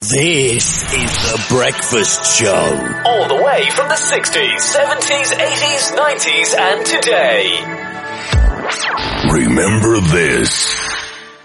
This is The Breakfast Show. All the way from the 60s, 70s, 80s, 90s and today. Remember this.